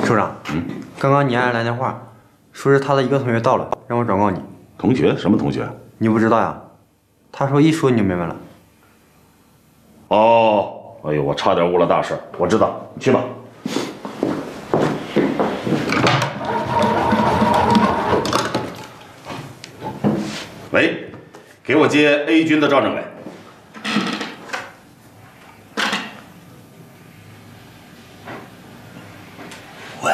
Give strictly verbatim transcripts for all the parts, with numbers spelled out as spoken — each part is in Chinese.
首长，嗯，刚刚你爱人来电话，说是他的一个同学到了，让我转告你。 同学？什么同学？ 你不知道呀？他说一说你就明白了。 哦，哎呦，我差点误了大事。我知道，你去吧。喂，给我接 A 军的赵政委。 喂，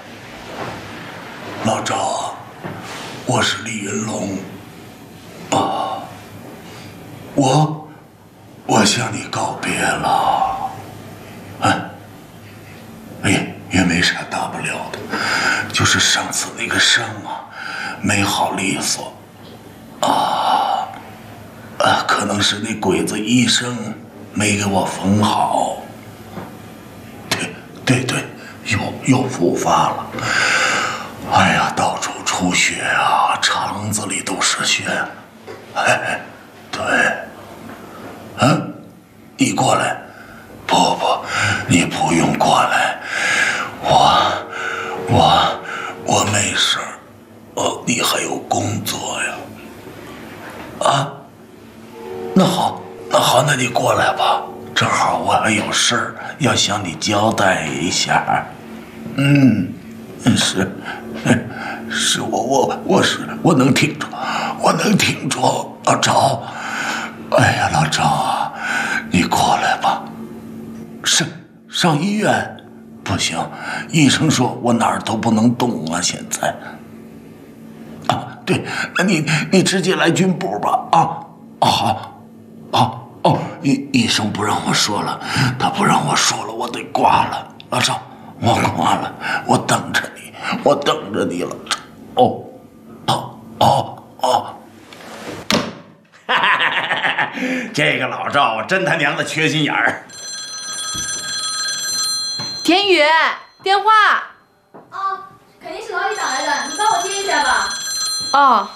老赵啊，我是李云龙。啊，我我向你告别了。哎，也也没啥大不了的，就是上次那个伤啊，没好利索。啊，啊，可能是那鬼子医生没给我缝好。对对对，又又复发了。哎呀，到处出血啊，肠子里都是血。哎，对，嗯，你过来。不不，你不用过来，我我我没事儿。哦，你还有工作呀？啊，那好，那好，那你过来吧。正好我还有事儿要向你交代一下。嗯，是，是我我我是我能挺住，我能挺住。老赵，哎呀，老赵啊，你过来吧。上上医院不行，医生说我哪儿都不能动啊，现在。啊，对，那你你直接来军部吧。啊，哦好，哦哦，医医生不让我说了，他不让我说了，我得挂了。老赵，我挂了，我等着你，我等着你了。哦，哦哦哦。 这个老赵真他娘的缺心眼儿。 田宇，电话。 哦，肯定是老李打来的，你帮我接一下吧。 哦。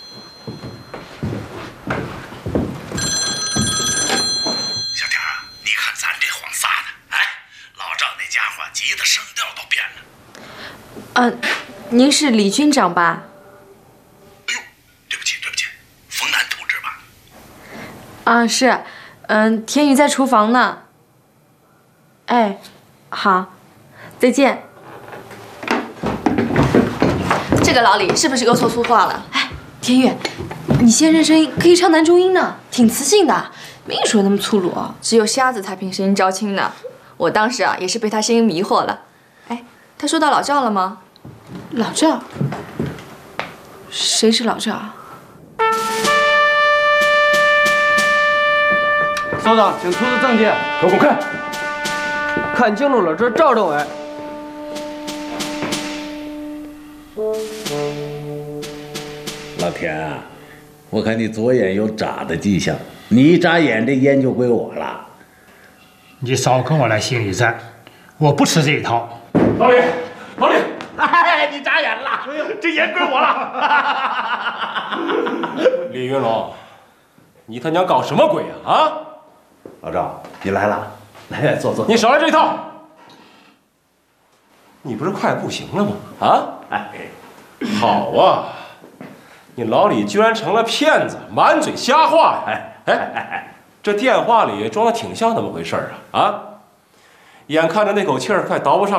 小田啊，你看咱这晃撒的，哎，老赵那家伙急得声调都变了。 嗯、呃，您是李军长吧？ 哎呦，对不起对不起，冯楠同志吧？ 啊，是，嗯、呃，田宇在厨房呢。哎。好，再见。这个老李是不是又说粗话了？哎，田宇，你先生声音可以唱男中音呢，挺磁性的，没你说那么粗鲁。只有瞎子才凭声音招亲呢。我当时啊也是被他声音迷惑了。哎，他说到老赵了吗？老赵？谁是老赵？ 首长，请出示证件。 给我滚开！ 看清楚了，这是赵政委。 老田啊，我看你左眼有眨的迹象，你一眨眼，这烟就归我了。 你少跟我来心理战，我不吃这一套。 老李，老李，哎，你眨眼了，这烟归我了。 李云龙，你他娘搞什么鬼啊？啊！ 老赵，你来了。来来，坐坐。 你少来这一套！你不是快不行了吗？啊！ 哎， 好啊！你老李居然成了骗子，满嘴瞎话呀！哎哎，这电话里装的挺像那么回事儿啊！啊！眼看着那口气儿快倒不上